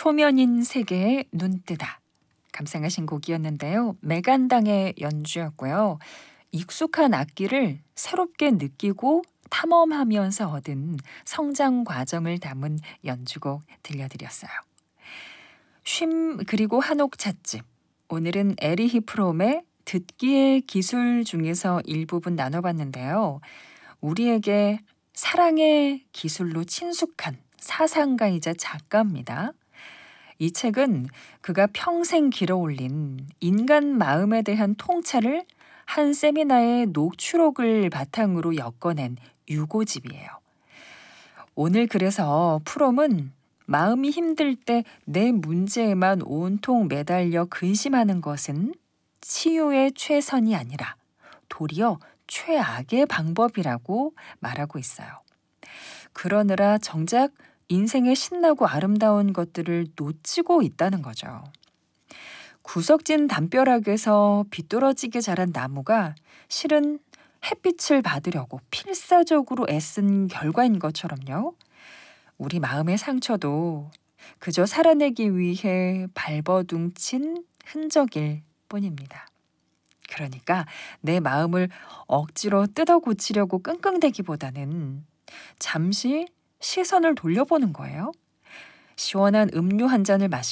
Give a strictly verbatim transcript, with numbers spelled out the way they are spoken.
초면인 세계의 눈뜨다. 감상하신 곡이었는데요. 메간당의 연주였고요. 익숙한 악기를 새롭게 느끼고 탐험하면서 얻은 성장 과정을 담은 연주곡 들려드렸어요. 쉼 그리고 한옥 찻집. 오늘은 에리히 프롬의 듣기의 기술 중에서 일부분 나눠봤는데요. 우리에게 사랑의 기술로 친숙한 사상가이자 작가입니다. 이 책은 그가 평생 길어올린 인간 마음에 대한 통찰을 한 세미나의 녹취록을 바탕으로 엮어낸 유고집이에요. 오늘 그래서 프롬은 마음이 힘들 때 내 문제에만 온통 매달려 근심하는 것은 치유의 최선이 아니라 도리어 최악의 방법이라고 말하고 있어요. 그러느라 정작 인생의 신나고 아름다운 것들을 놓치고 있다는 거죠. 구석진 담벼락에서 비뚤어지게 자란 나무가 실은 햇빛을 받으려고 필사적으로 애쓴 결과인 것처럼요. 우리 마음의 상처도 그저 살아내기 위해 발버둥친 흔적일 뿐입니다. 그러니까 내 마음을 억지로 뜯어 고치려고 끙끙대기보다는 잠시 시선을 돌려보는 거예요. 시원한 음료 한 잔을 마시고